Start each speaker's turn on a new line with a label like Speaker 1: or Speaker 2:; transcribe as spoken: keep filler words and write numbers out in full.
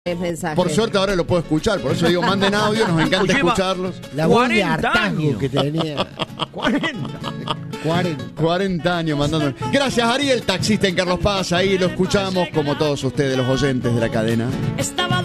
Speaker 1: mensaje.
Speaker 2: Por suerte ahora lo puedo escuchar, por eso digo, manden audio, nos encanta escucharlos.
Speaker 3: La voz de hartazgo que tenía.
Speaker 4: cuarenta.
Speaker 3: cuarenta.
Speaker 2: cuarenta años mandando. Gracias, Ariel, taxista en Carlos Paz. Ahí lo escuchamos como todos ustedes, los oyentes de la cadena.
Speaker 5: Estaba